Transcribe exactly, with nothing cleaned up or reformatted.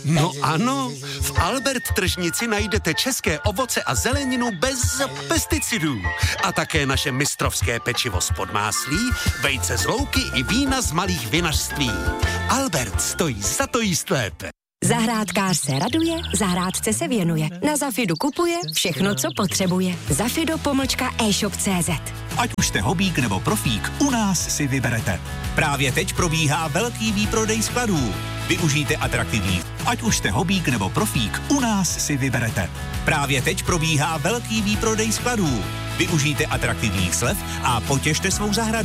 No ano, v Albert tržnici najdete české ovoce a zeleninu bez pesticidů. A také naše mistrovské pečivo z podmáslí, vejce z louky i vína z malých vinařství. Albert stojí za to jíst lépe. Zahrádkář se raduje, zahrádce se věnuje. Na Zafidu kupuje všechno, co potřebuje. Zafido pomlčka e-shop tečka cé zet. Ať už jste hobík nebo profík, u nás si vyberete. Právě teď probíhá velký výprodej skladů. Využijte atraktivní. Ať už jste hobík nebo profík, u nás si vyberete. Právě teď probíhá velký výprodej skladů. Využijte atraktivních slev a potěšte svou zahradu.